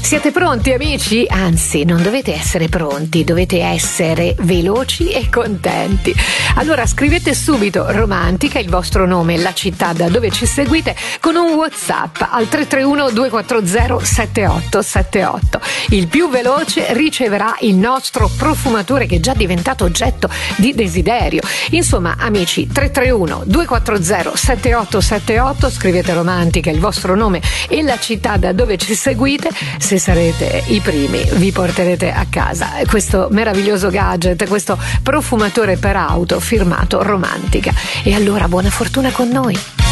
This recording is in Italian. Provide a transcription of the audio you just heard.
Siete pronti, amici? Anzi, non dovete essere pronti, dovete essere veloci e contenti. Allora scrivete subito Romantica, il vostro nome e la città da dove ci seguite, con un WhatsApp al 331 240 7878. Il più veloce riceverà il nostro profumatore, che è già diventato oggetto di desiderio. Insomma, amici, 331 240 7878, scrivete Romantica, il vostro nome e la città da dove ci seguite. Se sarete i primi, vi porterete a casa questo meraviglioso gadget, questo profumatore per auto firmato Romantica. E allora buona fortuna con noi.